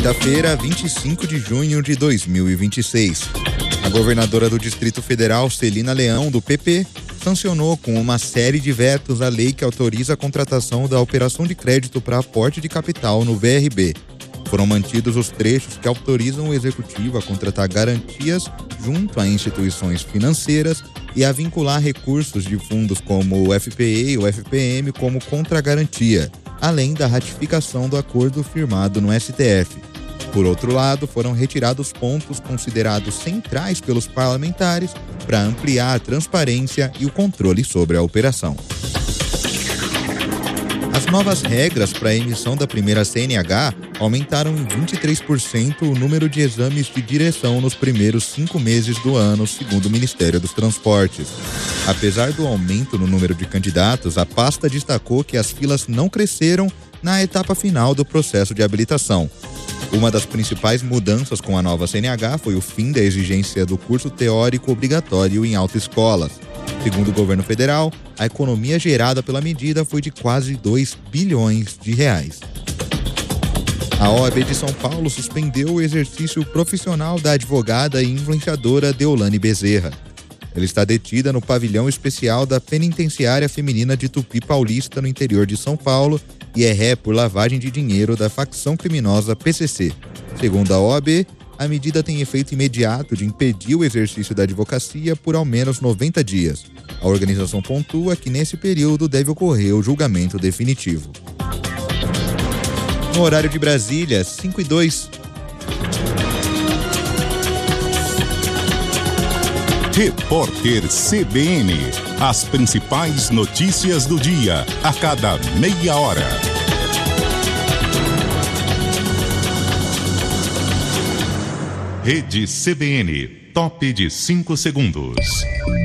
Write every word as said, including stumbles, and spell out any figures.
Quinta-feira, vinte e cinco de junho de dois mil e vinte e seis. A governadora do Distrito Federal, Celina Leão, do P P, sancionou com uma série de vetos a lei que autoriza a contratação da operação de crédito para aporte de capital no V R B. Foram mantidos os trechos que autorizam o executivo a contratar garantias junto a instituições financeiras e a vincular recursos de fundos como o F P E e o F P M como contragarantia, além da ratificação do acordo firmado no S T F. Por outro lado, foram retirados pontos considerados centrais pelos parlamentares para ampliar a transparência e o controle sobre a operação. As novas regras para a emissão da primeira C N H aumentaram em vinte e três por cento o número de exames de direção nos primeiros cinco meses do ano, segundo o Ministério dos Transportes. Apesar do aumento no número de candidatos, a pasta destacou que as filas não cresceram na etapa final do processo de habilitação. Uma das principais mudanças com a nova C N H foi o fim da exigência do curso teórico obrigatório em autoescolas. Segundo o governo federal, a economia gerada pela medida foi de quase dois bilhões de reais. A O A B de São Paulo suspendeu o exercício profissional da advogada e influenciadora Deolane Bezerra. Ela está detida no pavilhão especial da Penitenciária Feminina de Tupi Paulista, no interior de São Paulo, e é ré por lavagem de dinheiro da facção criminosa P C C. Segundo a O A B, a medida tem efeito imediato de impedir o exercício da advocacia por ao menos noventa dias. A organização pontua que nesse período deve ocorrer o julgamento definitivo. No horário de Brasília, cinco e dois. Repórter C B N. As principais notícias do dia, a cada meia hora. Rede C B N, top de cinco segundos.